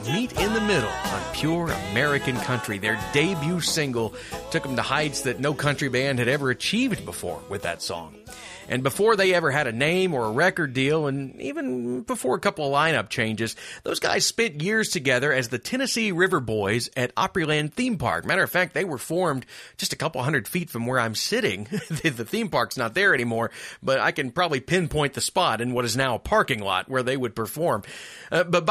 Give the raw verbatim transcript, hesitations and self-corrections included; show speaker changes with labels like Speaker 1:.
Speaker 1: Meet in the Middle on Pure American Country. Their debut single took them to heights that no country band had ever achieved before with that song. And before they ever had a name or a record deal, and even before a couple of lineup changes, those guys spent years together as the Tennessee River Boys at Opryland Theme Park. Matter of fact, they were formed just a couple hundred feet from where I'm sitting. The theme park's not there anymore, but I can probably pinpoint the spot in what is now a parking lot where they would perform. Uh, but